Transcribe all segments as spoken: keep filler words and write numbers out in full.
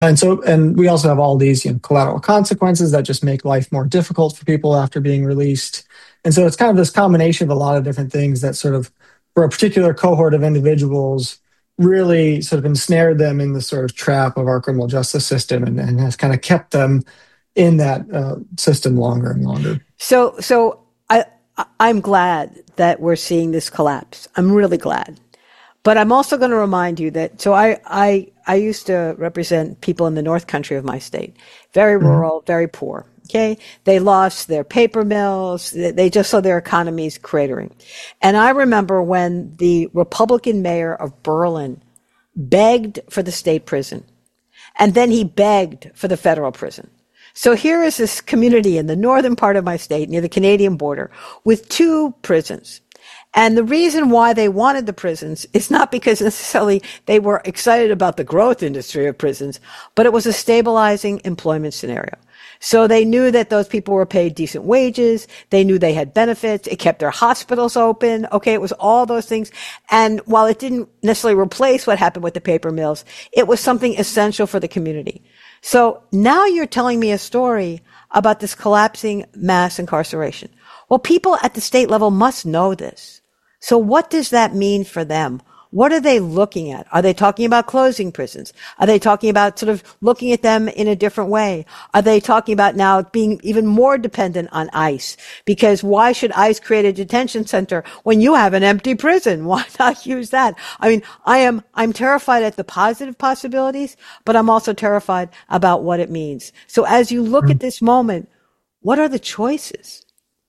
And so, and we also have all these, you know, collateral consequences that just make life more difficult for people after being released. And so it's kind of this combination of a lot of different things that sort of, for a particular cohort of individuals, really sort of ensnared them in the sort of trap of our criminal justice system, and, and has kind of kept them in that uh, system longer and longer. So, so I, I'm glad that we're seeing this collapse. I'm really glad. But I'm also going to remind you that, so I, I, I used to represent people in the North Country of my state, very rural, mm-hmm. very poor. Okay. They lost their paper mills. They just saw their economies cratering. And I remember when the Republican mayor of Berlin begged for the state prison, and then he begged for the federal prison. So here is this community in the northern part of my state near the Canadian border with two prisons. And the reason why they wanted the prisons is not because necessarily they were excited about the growth industry of prisons, but it was a stabilizing employment scenario. So they knew that those people were paid decent wages. They knew they had benefits. It kept their hospitals open. Okay, it was all those things. And while it didn't necessarily replace what happened with the paper mills, it was something essential for the community. So now you're telling me a story about this collapsing mass incarceration. Well, people at the state level must know this. So what does that mean for them? What are they looking at? Are they talking about closing prisons? Are they talking about sort of looking at them in a different way? Are they talking about now being even more dependent on ICE? Because why should ICE create a detention center when you have an empty prison? Why not use that? I mean, I am, I'm terrified at the positive possibilities, but I'm also terrified about what it means. So as you look mm-hmm. at this moment, what are the choices?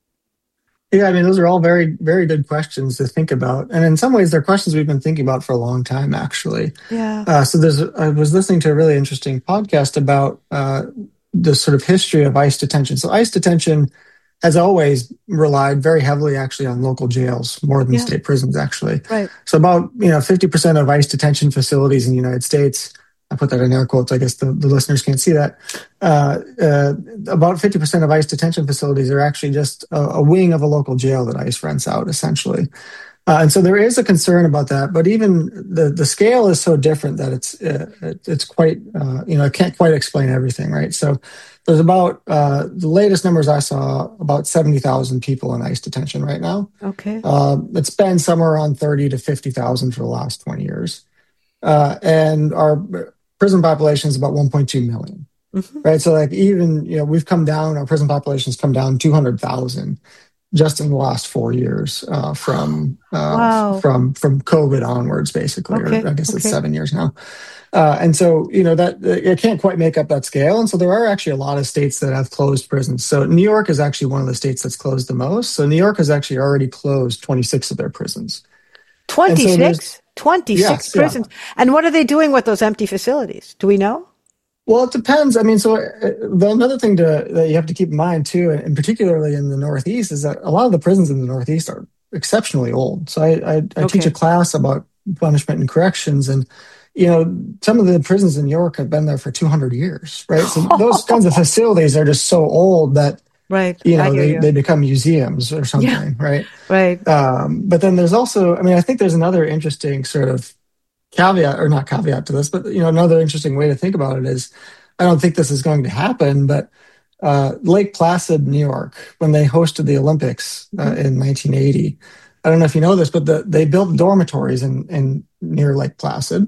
Yeah, I mean, those are all very, very good questions to think about. And in some ways, they're questions we've been thinking about for a long time, actually. Yeah. Uh, so there's, I was listening to a really interesting podcast about uh, the sort of history of ICE detention. So ICE detention has always relied very heavily, actually, on local jails, more than yeah. state prisons, actually. Right. So about, you know, fifty percent of ICE detention facilities in the United States, I put that in air quotes, I guess the, the listeners can't see that. Uh, uh, about fifty percent of ICE detention facilities are actually just a, a wing of a local jail that ICE rents out, essentially. Uh, and so there is a concern about that, but even the, the scale is so different that it's uh, it's quite, uh, you know, I can't quite explain everything, right? So there's about, uh, the latest numbers I saw, about seventy thousand people in ICE detention right now. Okay. Uh, it's been somewhere around thirty to fifty thousand for the last twenty years. Uh, and our prison population is about one point two million, mm-hmm. right? So like even, you know, we've come down, our prison population's come down two hundred thousand just in the last four years uh, from uh, wow. from from COVID onwards, basically, okay. or I guess okay. it's seven years now. Uh, and so, you know, that it can't quite make up that scale. And so there are actually a lot of states that have closed prisons. So New York is actually one of the states that's closed the most. So New York has actually already closed twenty-six of their prisons. twenty-six? So twenty-six yes, prisons. Yeah. And what are they doing with those empty facilities? Do we know? Well, it depends. I mean, so uh, the, another thing to, that you have to keep in mind, too, and particularly in the Northeast, is that a lot of the prisons in the Northeast are exceptionally old. So I, I, I okay. teach a class about punishment and corrections, and, you know, some of the prisons in New York have been there for two hundred years, right? So those kinds of facilities are just so old that, right. you know, they, you. they become museums or something, yeah. right? Right. Um, but then there's also, I mean, I think there's another interesting sort of caveat, or not caveat to this, but, you know, another interesting way to think about it is, I don't think this is going to happen, but uh, Lake Placid, New York, when they hosted the Olympics uh, mm-hmm. in nineteen eighty, I don't know if you know this, but the, they built dormitories in, in near Lake Placid,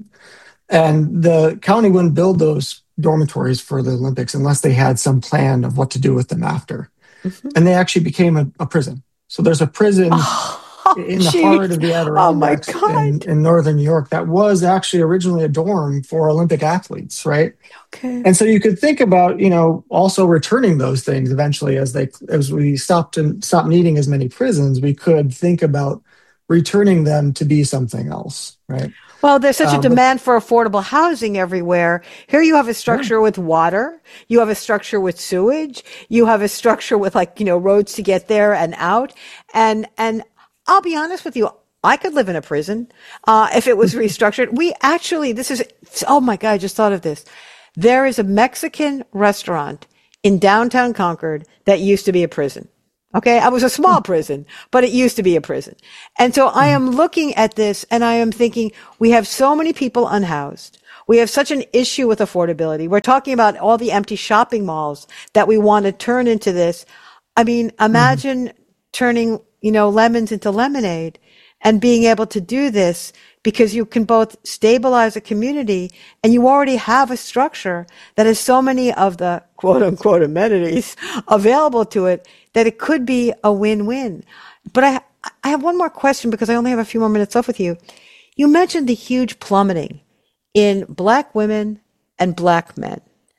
and the county wouldn't build those dormitories for the Olympics unless they had some plan of what to do with them after. Mm-hmm. And they actually became a, a prison. So there's a prison oh. in the Jeez. heart of the Adirondacks oh my in, in northern New York that was actually originally a dorm for Olympic athletes, right? Okay. And so you could think about, you know, also returning those things eventually as they as we stopped and stopped needing as many prisons. We could think about returning them to be something else, right? Well, there's such a um, demand but, for affordable housing everywhere. Here you have a structure yeah. with water. You have a structure with sewage. You have a structure with, like, you know, roads to get there and out. And and I'll be honest with you, I could live in a prison uh, if it was restructured. We actually, this is, oh my God, I just thought of this. There is a Mexican restaurant in downtown Concord that used to be a prison. Okay. I was a small prison, but it used to be a prison. And so I am looking at this and I am thinking, we have so many people unhoused. We have such an issue with affordability. We're talking about all the empty shopping malls that we want to turn into this. I mean, Mhm. imagine turning, you know, lemons into lemonade and being able to do this because you can both stabilize a community and you already have a structure that has so many of the quote unquote amenities available to it that it could be a win-win. But I, I have one more question because I only have a few more minutes left with you. You mentioned the huge plummeting in black women and black men.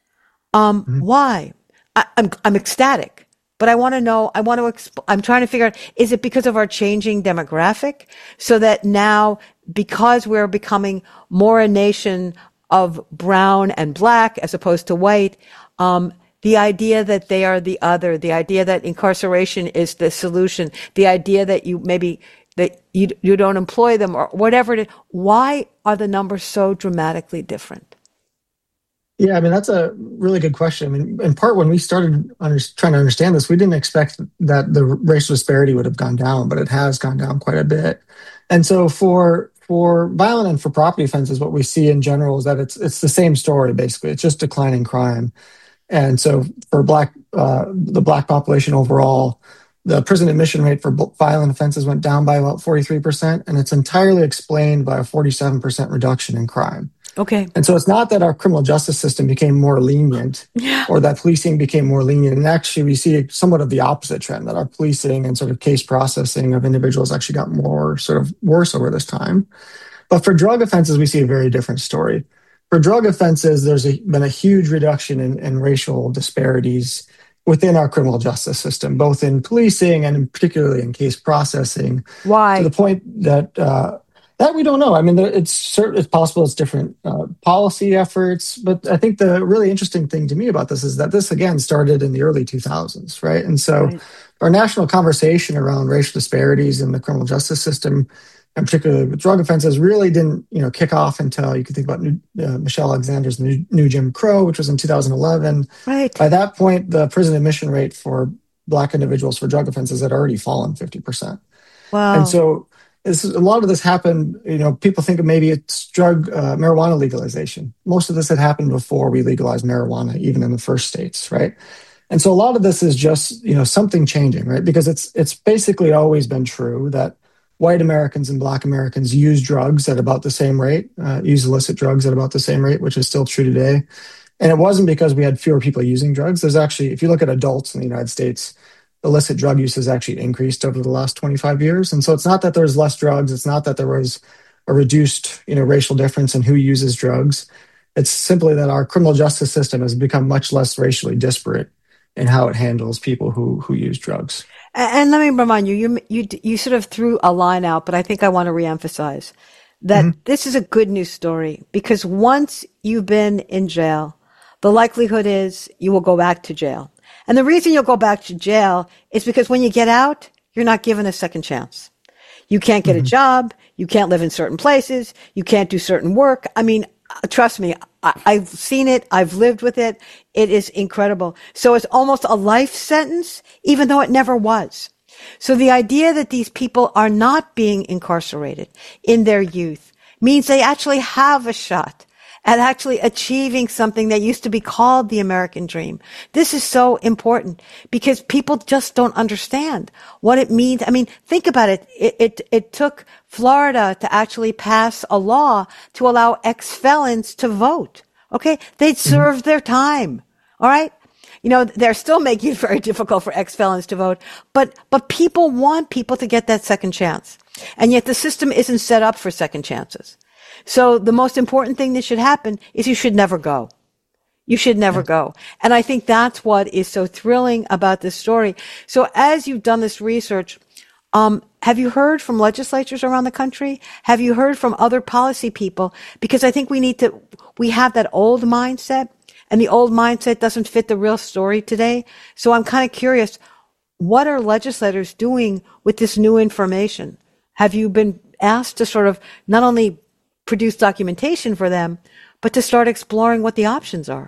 Um, Mhm. why? I, I'm I'm ecstatic, but I want to know. I want to. Exp- I'm trying to figure out: is it because of our changing demographic, so that now, because we're becoming more a nation of brown and black as opposed to white, um, the idea that they are the other, the idea that incarceration is the solution, the idea that you maybe that you you don't employ them or whatever it is. Why are the numbers so dramatically different? Yeah, I mean, that's a really good question. I mean, in part, when we started under, trying to understand this, we didn't expect that the racial disparity would have gone down, but it has gone down quite a bit. And so for for violent and for property offenses, what we see in general is that it's it's the same story, basically. It's just declining crime. And so for black uh, the black population overall, the prison admission rate for violent offenses went down by about forty-three percent, and it's entirely explained by a forty-seven percent reduction in crime. Okay. And so it's not that our criminal justice system became more lenient Yeah. or that policing became more lenient. And actually, we see somewhat of the opposite trend, that our policing and sort of case processing of individuals actually got more sort of worse over this time. But for drug offenses, we see a very different story. For drug offenses, there's a, been a huge reduction in, in racial disparities within our criminal justice system, both in policing and in particularly in case processing, to the Why? point that uh, that we don't know. I mean, it's certain, it's possible it's different uh, policy efforts, but I think the really interesting thing to me about this is that this again started in the early two thousands, right? And so Right. our national conversation around racial disparities in the criminal justice system, and particularly with drug offenses, really didn't, you know, kick off until you could think about new, uh, Michelle Alexander's new, new Jim Crow, which was in two thousand eleven. Right. By that point, the prison admission rate for Black individuals for drug offenses had already fallen fifty percent. And Wow. so this, a lot of this happened, you know, people think of maybe it's drug, uh, marijuana legalization. Most of this had happened before we legalized marijuana, even in the first states, right? And so a lot of this is just, you know, something changing, right? Because it's it's basically always been true that white Americans and Black Americans use drugs at about the same rate, uh, use illicit drugs at about the same rate, which is still true today. And it wasn't because we had fewer people using drugs. There's actually, if you look at adults in the United States, illicit drug use has actually increased over the last twenty-five years. And so it's not that there's less drugs. It's not that there was a reduced, you know, racial difference in who uses drugs. It's simply that our criminal justice system has become much less racially disparate in how it handles people who who use drugs. And let me remind you, you, you, you sort of threw a line out, but I think I want to reemphasize Mhm. that this is a good news story because once you've been in jail, the likelihood is you will go back to jail. And the reason you'll go back to jail is because when you get out, you're not given a second chance. You can't get a Mhm. job. You can't live in certain places. You can't do certain work. I mean, trust me, I, I've seen it. I've lived with it. It is incredible. So it's almost a life sentence, even though it never was. So the idea that these people are not being incarcerated in their youth means they actually have a shot at actually achieving something that used to be called the American dream. This is so important because people just don't understand what it means. I mean, think about it. It, it, it took Florida to actually pass a law to allow ex-felons to vote. Okay. They'd Mhm. served their time. All right. You know, they're still making it very difficult for ex-felons to vote, but, but people want people to get that second chance. And yet the system isn't set up for second chances. So the most important thing that should happen is you should never go. You should never Yeah. go. And I think that's what is so thrilling about this story. So as you've done this research, um, have you heard from legislatures around the country? Have you heard from other policy people? Because I think we need to, we have that old mindset and the old mindset doesn't fit the real story today. So I'm kind of curious, what are legislators doing with this new information? Have you been asked to sort of not only produce documentation for them, but to start exploring what the options are?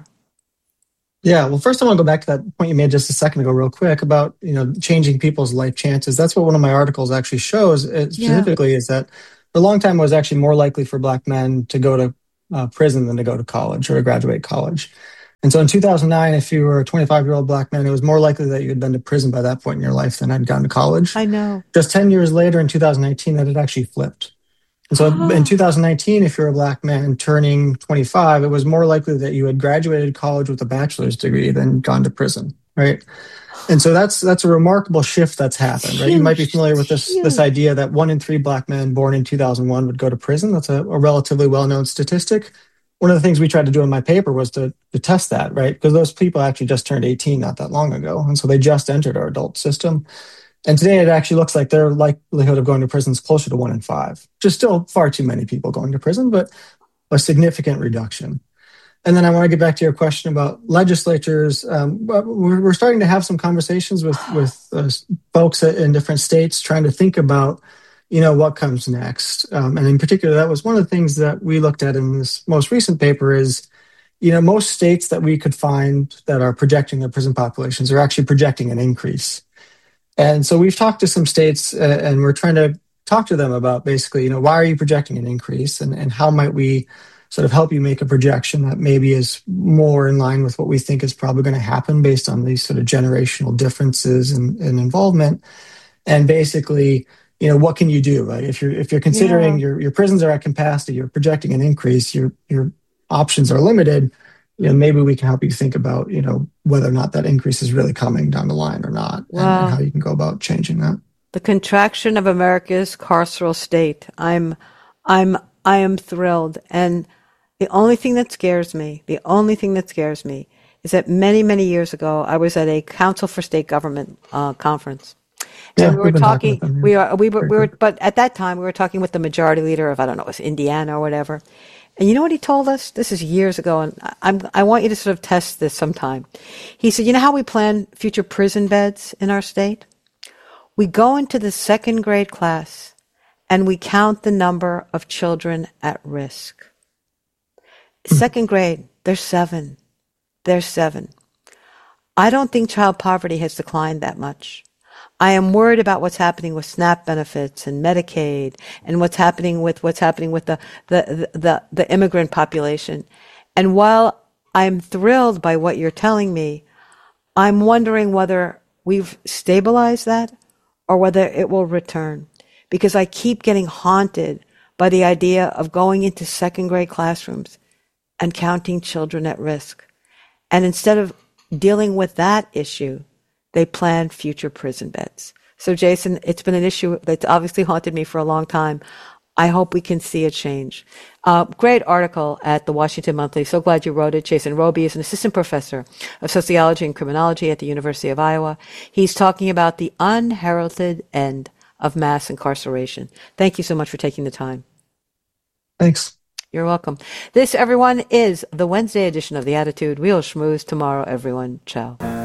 Yeah, well, first I want to go back to that point you made just a second ago, real quick, about, you know, changing people's life chances. That's what one of my articles actually shows, uh, Yeah. specifically, is that for a long time it was actually more likely for Black men to go to uh, prison than to go to college or to graduate college. And so in two thousand nine, if you were a twenty-five year old black man, it was more likely that you had been to prison by that point in your life than had gone to college. I know. Just ten years later, in two thousand nineteen, that had actually flipped. And so in two thousand nineteen, if you're a black man turning twenty-five, it was more likely that you had graduated college with a bachelor's degree than gone to prison, right? And so that's that's a remarkable shift that's happened, right? You might be familiar with this this idea that one in three black men born in two thousand one would go to prison. That's a, a relatively well-known statistic. One of the things we tried to do in my paper was to, to test that, right? Because those people actually just turned eighteen not that long ago. And so they just entered our adult system. And today it actually looks like their likelihood of going to prison is closer to one in five. Just still far too many people going to prison, but a significant reduction. And then I want to get back to your question about legislatures. Um, we're, we're starting to have some conversations with, with uh, folks in different states trying to think about, you know, what comes next. Um, and in particular, that was one of the things that we looked at in this most recent paper is, you know, most states that we could find that are projecting their prison populations are actually projecting an increase. And so we've talked to some states uh, and we're trying to talk to them about basically, you know, why are you projecting an increase and, and how might we sort of help you make a projection that maybe is more in line with what we think is probably going to happen based on these sort of generational differences in, in involvement. And basically, you know, what can you do, right? If you're if you're considering yeah. your, your prisons are at capacity, you're projecting an increase, your your options are limited, you know, maybe we can help you think about, you know, whether or not that increase is really coming down the line or not, wow. and, and how you can go about changing that. The contraction of America's carceral state. I'm, I'm, I am thrilled. And the only thing that scares me, the only thing that scares me is that many, many years ago, I was at a Council for State Government uh, conference. Yeah, and we were talking, talking them, yeah. we are, we were, we were, but at that time we were talking with the majority leader of, I don't know, it was Indiana or whatever. And you know what he told us? This is years ago, and I'm, I want you to sort of test this sometime. He said, you know how we plan future prison beds in our state? We go into the second grade class and we count the number of children at risk. Second grade, there's seven. There's seven. I don't think child poverty has declined that much. I am worried about what's happening with SNAP benefits and Medicaid and what's happening with what's happening with the, the, the, the immigrant population. And while I'm thrilled by what you're telling me, I'm wondering whether we've stabilized that or whether it will return. Because I keep getting haunted by the idea of going into second grade classrooms and counting children at risk. And instead of dealing with that issue, they plan future prison beds. So, Jason, it's been an issue that's obviously haunted me for a long time. I hope we can see a change. Uh, great article at the Washington Monthly. So glad you wrote it. Jason Roby is an assistant professor of sociology and criminology at the University of Iowa. He's talking about the unheralded end of mass incarceration. Thank you so much for taking the time. Thanks. You're welcome. This, everyone, is the Wednesday edition of The Attitude. We'll schmooze tomorrow, everyone. Ciao.